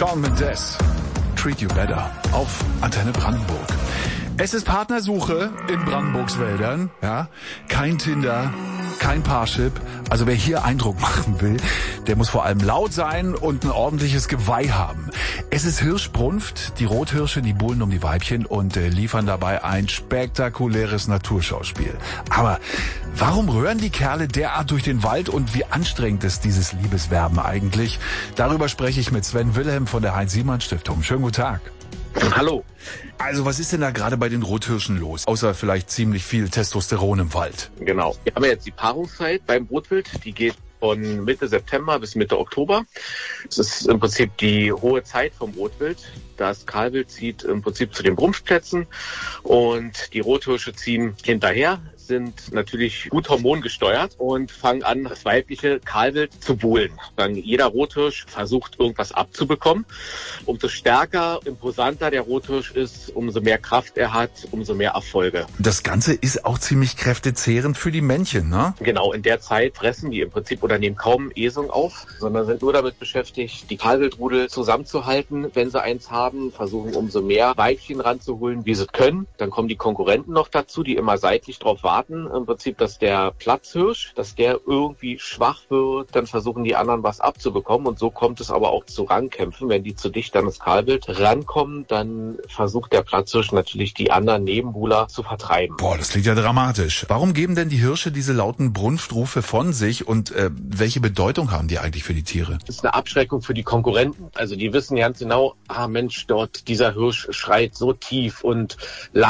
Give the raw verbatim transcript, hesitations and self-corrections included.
Shawn Mendes, Treat You Better auf Antenne Brandenburg. Es ist Partnersuche in Brandenburgs Wäldern, ja. Kein Tinder, kein Parship. Also wer hier Eindruck machen will, der muss vor allem laut sein und ein ordentliches Geweih haben. Es ist Hirschbrunft, die Rothirsche, die buhlen um die Weibchen und äh, liefern dabei ein spektakuläres Naturschauspiel. Aber warum röhren die Kerle derart durch den Wald und wie anstrengend ist dieses Liebeswerben eigentlich? Darüber spreche ich mit Sven Wilhelm von der Heinz-Siemann-Stiftung. Schönen guten Tag. Hallo. Also was ist denn da gerade bei den Rothirschen los? Außer vielleicht ziemlich viel Testosteron im Wald. Genau. Wir haben ja jetzt die Paarungszeit beim Rotwild. Die geht von Mitte September bis Mitte Oktober. Das ist im Prinzip die hohe Zeit vom Rotwild. Das Kahlwild zieht im Prinzip zu den Brumpfplätzen und die Rothirsche ziehen hinterher, sind natürlich gut hormongesteuert und fangen an, das weibliche Kahlwild zu buhlen. Dann jeder Rothirsch versucht, irgendwas abzubekommen. Umso stärker, imposanter der Rothirsch ist, umso mehr Kraft er hat, umso mehr Erfolge. Das Ganze ist auch ziemlich kräftezehrend für die Männchen, ne? Genau, in der Zeit fressen die im Prinzip oder nehmen kaum Esung auf, sondern sind nur damit beschäftigt, die Kahlwildrudel zusammenzuhalten, wenn sie eins haben, versuchen umso mehr Weibchen ranzuholen, wie sie können. Dann kommen die Konkurrenten noch dazu, die immer seitlich drauf warten. Im Prinzip, dass der Platzhirsch, dass der irgendwie schwach wird, dann versuchen die anderen was abzubekommen und so kommt es aber auch zu Rangkämpfen. Wenn die zu dicht an das Kahlwild rankommen, dann versucht der Platzhirsch natürlich die anderen Nebenbuhler zu vertreiben. Boah, das klingt ja dramatisch. Warum geben denn die Hirsche diese lauten Brunftrufe von sich und äh, welche Bedeutung haben die eigentlich für die Tiere? Das ist eine Abschreckung für die Konkurrenten. Also die wissen ganz genau, ah Mensch, dort dieser Hirsch schreit so tief und lang.